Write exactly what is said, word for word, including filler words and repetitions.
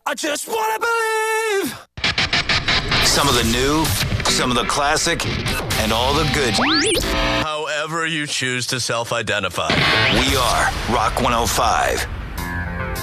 I just wanna believe. Some of the new, some of the classic, and all the good. However you choose to self-identify. We are Rock one oh five.